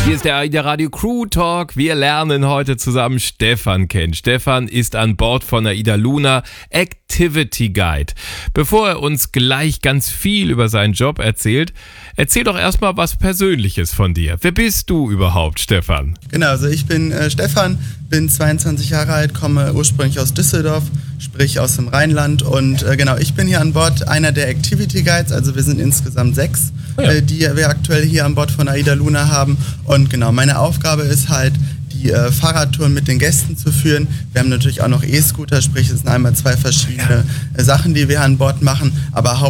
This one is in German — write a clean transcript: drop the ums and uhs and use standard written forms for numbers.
Hier ist der AIDA Radio Crew Talk. Wir lernen heute zusammen Stefan kennen. Stefan ist an Bord von AIDA Luna Activity Guide. Bevor er uns gleich ganz viel über seinen Job erzählt, erzähl doch erstmal was Persönliches von dir. Wer bist du überhaupt, Stefan? Genau, also ich bin Stefan, bin 22 Jahre alt, komme ursprünglich aus Düsseldorf, sprich aus dem Rheinland und ich bin hier an Bord einer der Activity Guides, also wir sind insgesamt 6, die wir aktuell hier an Bord von AIDA Luna haben und genau, meine Aufgabe ist halt, die Fahrradtouren mit den Gästen zu führen. Wir haben natürlich auch noch E-Scooter, sprich es sind einmal 2 verschiedene Sachen, die wir an Bord machen, aber